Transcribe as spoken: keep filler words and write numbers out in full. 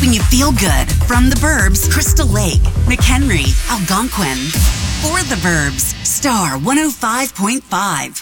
helping you feel good. From the Burbs, Crystal Lake, McHenry, Algonquin. For the Burbs, Star one oh five point five.